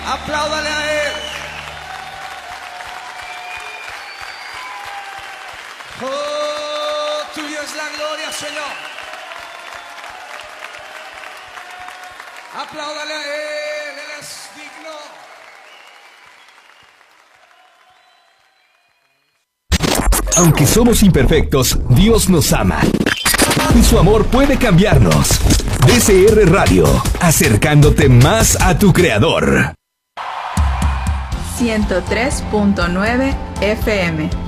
Apláudale a Él. Oh, tuya es la gloria, Señor. Apláudale a Él, Él es digno. Aunque somos imperfectos, Dios nos ama. Y su amor puede cambiarnos. DCR Radio, acercándote más a tu Creador. 103.9 FM.